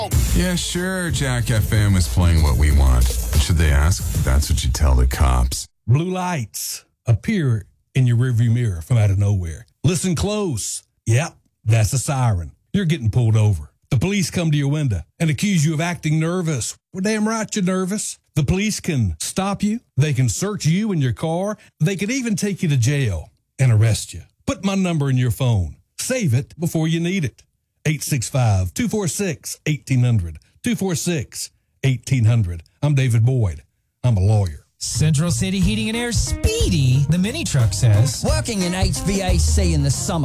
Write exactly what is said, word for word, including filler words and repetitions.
Yeah, sure, Jack F M is playing what we want. Should they ask? That's what you tell the cops. Blue lights appear in your rearview mirror from out of nowhere. Listen close. Yep, that's a siren. You're getting pulled over. The police come to your window and accuse you of acting nervous. Well, damn right you're nervous. The police can stop you. They can search you and your car. They could even take you to jail and arrest you. Put my number in your phone. Save it before you need it. eight six five, two four six, one eight zero zero. two four six, one eight zero zero. I'm David Boyd. I'm a lawyer. Central City Heating and Air Speedy, the mini truck says. Working in H V A C in the summer